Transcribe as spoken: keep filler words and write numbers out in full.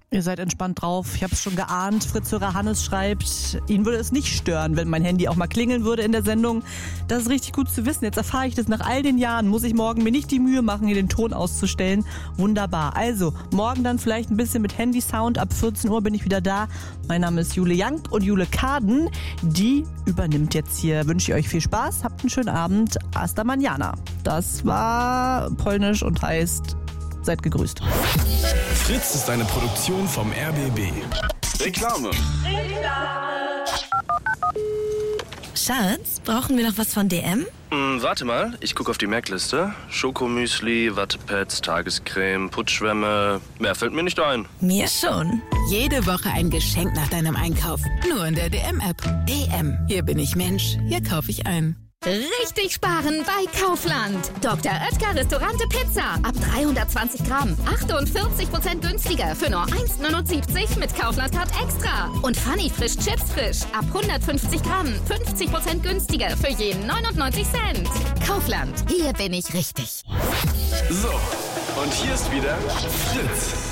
Ihr seid entspannt drauf. Ich habe es schon geahnt. Fritz-Hörer Hannes schreibt, ihn würde es nicht stören, wenn mein Handy auch mal klingeln würde in der Sendung. Das ist richtig gut zu wissen. Jetzt erfahre ich das nach all den Jahren. Muss ich morgen mir nicht die Mühe machen, hier den Ton auszustellen. Wunderbar. Also, morgen dann vielleicht ein bisschen mit Handysound. Ab vierzehn Uhr bin ich wieder da. Mein Name ist Jule Young und Jule Kaden, die übernimmt jetzt hier. Wünsche ich euch viel Spaß. Habt einen schönen Abend. Hasta mañana. Das war polnisch und heißt, seid gegrüßt. Fritz ist eine Produktion vom R B B. Reklame. Schatz, brauchen wir noch was von D M? Hm, warte mal, ich gucke auf die Merkliste. Schokomüsli, Wattepads, Tagescreme, Putschwämme. Mehr fällt mir nicht ein. Mir schon. Jede Woche ein Geschenk nach deinem Einkauf. Nur in der D M-App. D M. Hier bin ich Mensch. Hier kaufe ich ein. Richtig sparen bei Kaufland. Doktor Oetker Restaurante Pizza. Ab dreihundertzwanzig Gramm. achtundvierzig Prozent günstiger für nur eins neunundsiebzig mit Kaufland-Card extra. Und Funny Frisch Chips Frisch. Ab hundertfünfzig Gramm. fünfzig Prozent günstiger für jeden neunundneunzig Cent. Kaufland. Hier bin ich richtig. So, und hier ist wieder Fritz.